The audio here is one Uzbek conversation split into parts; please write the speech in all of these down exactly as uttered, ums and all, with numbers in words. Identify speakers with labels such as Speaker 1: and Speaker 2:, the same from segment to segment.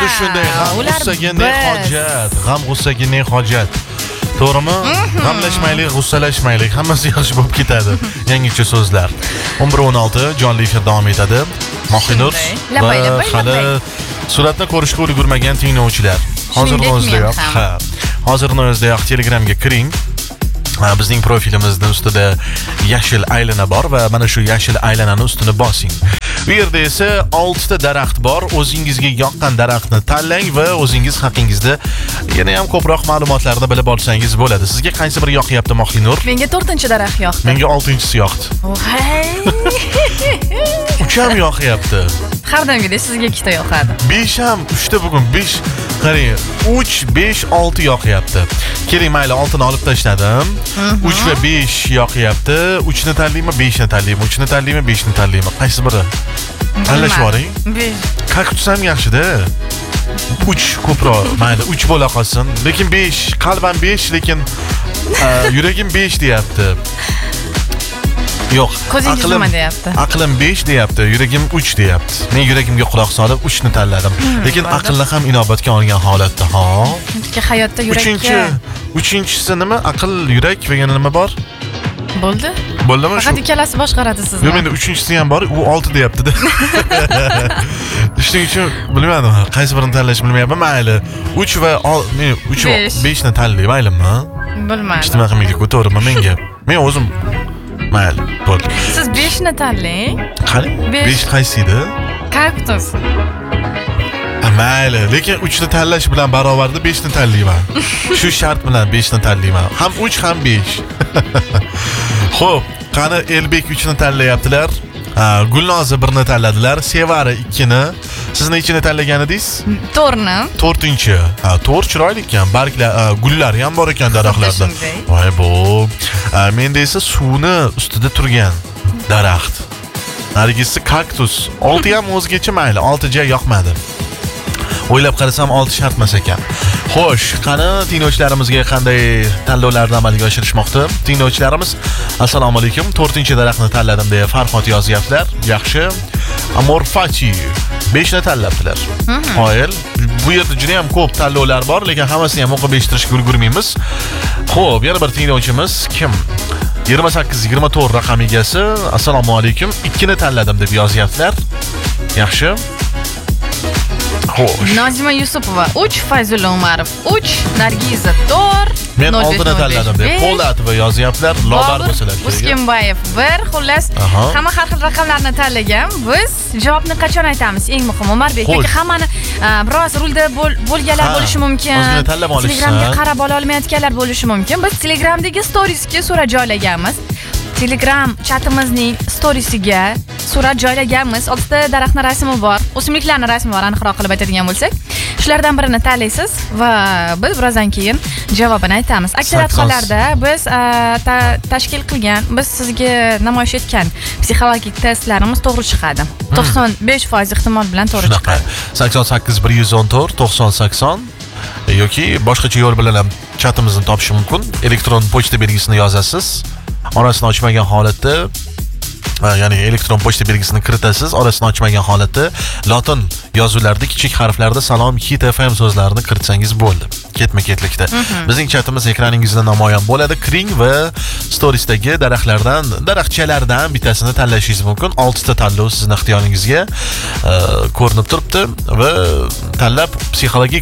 Speaker 1: shunday, g'am g'ussaga ne hojat, g'am g'ussaga ne hojat. To'g'rimi? G'amlashmaylik, g'ussalashmaylik, hammasi yaxshi bo'lib ketadi. Yangicha so'zlar. o'n bir o'n olti jonli efir davom etadi. Mohinur va hali suratni ko'rishga ulgurmagan tinglovchilar. Hozirning o'zidayoq, ha. Hozirning o'zidayoq Telegramga kiring. Bizning profilimizning ustida yashil aylana bor va mana shu yashil aylanani ustini bosing. Bu yerda esa oltita daraxt bor. O'zingizga yoqqan daraxtni tanlang va o'zingiz haqingizda yana ham ko'proq ma'lumotlarni bilib olsangiz bo'ladi. Sizga qaysi biri yoqyapti, Mohinur?
Speaker 2: Menga to'rtinchi daraxt yoqdi.
Speaker 1: Menga oltinchisi yoqdi.
Speaker 2: Voy.
Speaker 1: uch ham yoqyapti.
Speaker 2: Har doimgidek sizga ikkita yoqadi.
Speaker 1: besh ham, uchta bugun besh. Qarang, uch, besh, olti yoqyapti. Keling, mayli, oltini olib tashladim. uch va besh yoqyapti. uch ni tanlaymi, besh ni tanlaymi? uch ni tanlaymi, besh ni tanlaymi? Qaysi biri? Tanlashib oling.
Speaker 2: besh.
Speaker 1: Kaktus ham yaxshi-da. uch ko'proq, mayli, uch bo'la qolsin. Lekin besh, qalban besh, lekin yuragim besh deyapti. Yo'q,
Speaker 2: ko'zingiz nima deyapti?
Speaker 1: Aqlim besh deyapti, yuragim uch deyapti. Men yuragimga quloq solib uch ni tanladim. Lekin aqlni ham inobatga olgan holatda, ha.
Speaker 2: Chunki hayotda yurakka.
Speaker 1: Uchinchi, uchinchisi nima? Aql, yurak va yana nima bor?
Speaker 2: Bo'ldi?
Speaker 1: Bo'ldimi shu?
Speaker 2: Faqat ikkalasi boshqaradi sizni.
Speaker 1: Yo'q, menda uchinchisi ham bor, u olti deyapti-da. Shuning uchun bilmadim, qaysi birini tanlash bilmayapman. Mayli, uch va men uch va besh ni tanlay, maylimi?
Speaker 2: Bilmadim.
Speaker 1: Ijtimoiy qiymatiga to'g'rimi menga? Men o'zim mayli, bo'ldi.
Speaker 2: Siz besh ni tanlang.
Speaker 1: Qani? besh qaysi edi?
Speaker 2: Kaktus.
Speaker 1: Mayli, lekin uch ni tanlash bilan barobarda besh ni tanlayman. Shu shart bilan besh ni tanlayman. Ham uch, ham besh. Xo'p, qani Elbek uch ni tanlayaptilar. Gulnoza bir ni tanladilar, Sevara ikki ni. Siz nechini tanlagan edingiz?
Speaker 2: to'rt ni.
Speaker 1: to'rtinchi. Ha, to'rt chiroyli ekan. Barglar, gullar ham bor ekan daraxtlarda. Voy bu. Menda esa suvni ustida turgan daraxt. Narigisi kaktus. olti ham o'zgacha mayli, oltiga yoqmadi. O'ylab qarasam olti shart emas ekan. Xo'sh, qani tinglovchilarimizga qanday tanlovlarni amalga oshirishmoqda? Tinglovchilarimiz, assalomu alaykum. to'rtinchi daraxtni tanladim deya Farhod yozyaptilar. Yaxshi. Amorfachi besh ni tanlabdilar. Qoyil. Bu yerda juda ham ko'p tanlovlar bor, lekin hammasini ham o'qib eshittirishga ulgurmaymiz. Xo'p, yana bir tinglovchimiz kim? yigirma sakkiz yigirma to'rt raqam egasi. Assalomu alaykum. ikki ni tanladim deb yozyaptilar. Yaxshi. Xo'sh.
Speaker 2: Nozima Yusupova uch, Fayzulla Umarov uch, Nargiza to'rt.
Speaker 1: Men oldini tanladim deb Po'latova yozyaptilar. Lobar bo'lsalar kerak.
Speaker 2: Uskenbayev bir, xullas hamma har xil raqamlarni tanlagan. Biz javobni qachon aytamiz? Eng muhimi Umarbek yoki hammani biroz rulda bo'lganlar bo'lishi mumkin. Telegramga qarab ola olmayotganlar bo'lishi mumkin. Biz Telegramdagi storiesga surat joylaganmiz. Telegram chatimizning storiesiga surat joylaganmiz. oltita daraxtning rasmi bor, o'simliklarning rasmi bor, aniqroq qilib aytadigan bo'lsak. Shulardan birini tanlaysiz va biz birozdan keyin javobini aytamiz. Aksariyat hollarda biz tashkil qilgan, biz sizga namoyish etgan psixologik testlarimiz to'g'ri chiqadi. to'qson besh foiz ehtimol bilan to'g'ri chiqadi.
Speaker 1: sakson sakkiz bir yuz o'n to'rt to'qson sakson yoki boshqacha yo'l bilan ham chatimizni topish mumkin. Elektron pochta belgisini yozasiz. Orasini ochmagan holatda, ya'ni elektron pochta belgisini kiritasiz. Orasini ochmagan holatda lotin yozuvlarda kichik harflarda salom Hit F M so'zlarini kiritsangiz bo'ldi. Ketma-ketlikda. Bizning chatimiz ekraningizda namoyon bo'ladi. Kiring va storiesdagi daraxtlardan, daraxtchalardan bittasini tanlashingiz mumkin. oltita tanlov sizning ixtiyoringizga ko'rinib turibdi va tanlab psixologik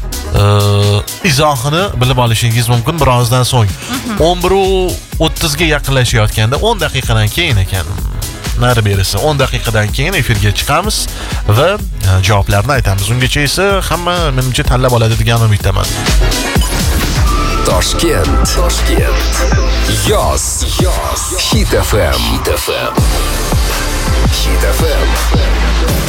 Speaker 1: izohini bilib olishingiz mumkin birozdan so'ng. o'n bir o'ttiz ga yaqinlashayotganda o'n daqiqadan keyin ekan. Nari berisi o'n daqiqadan keyin efirga chiqamiz va javoblarni aytamiz. Ungacha esa hamma menimcha tanlab oladi degan umiddaman.
Speaker 3: Toshkent, Toshkent. Yoz, yoz. Hit F M, Hit F M. Hit F M.